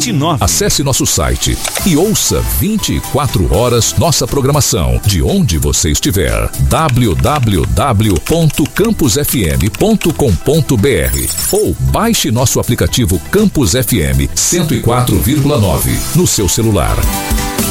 29. Acesse nosso site e ouça 24 horas nossa programação, de onde você estiver. www.campusfm.com.br ou baixe nosso aplicativo Campus FM 104,9 no seu celular.